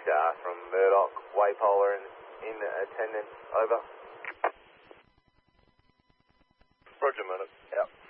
Star from Murdoch, Waypolar in attendance, over. Roger, minute. Yep.